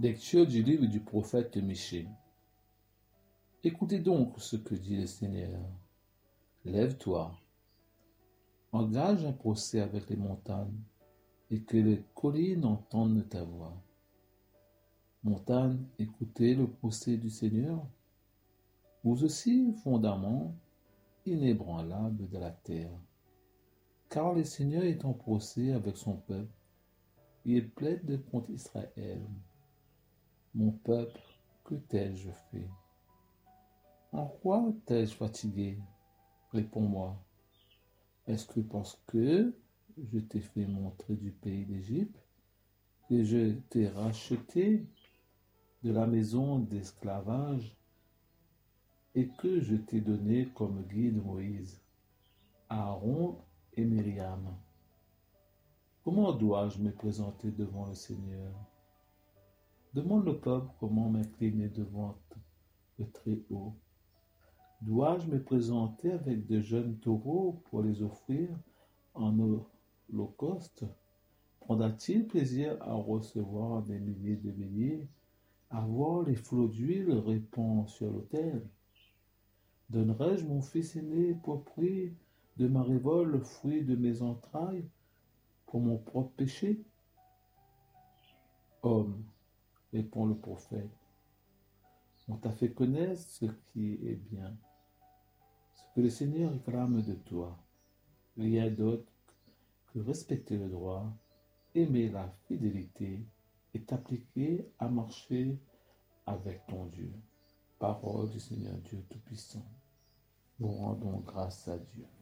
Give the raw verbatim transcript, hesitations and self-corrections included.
Lecture du livre du prophète Michée. Écoutez donc ce que dit le Seigneur. Lève-toi, engage un procès avec les montagnes, et que les collines entendent ta voix. Montagnes, écoutez le procès du Seigneur. Vous aussi, fondaments inébranlables de la terre. Car le Seigneur est en procès avec son peuple. Il plaide contre Israël. Mon peuple, que t'ai-je fait? En quoi t'ai-je fatigué? Réponds-moi. Est-ce que parce que je t'ai fait montrer du pays d'Égypte, que je t'ai racheté de la maison d'esclavage et que je t'ai donné comme guide Moïse, Aaron et Myriam? Comment dois-je me présenter devant le Seigneur? Demande le peuple comment m'incliner devant le Très-Haut. Dois-je me présenter avec de jeunes taureaux pour les offrir en holocauste? Prendra-t-il plaisir à recevoir des milliers de béliers, à voir les flots d'huile répandre sur l'autel? Donnerai-je mon fils aîné pour prix de ma révolte, le fruit de mes entrailles, pour mon propre péché? Homme, répond le prophète, on t'a fait connaître ce qui est bien, ce que le Seigneur réclame de toi. Rien d'autre que respecter le droit, aimer la fidélité et t'appliquer à marcher avec ton Dieu. Parole du Seigneur Dieu Tout-Puissant. Nous rendons grâce à Dieu.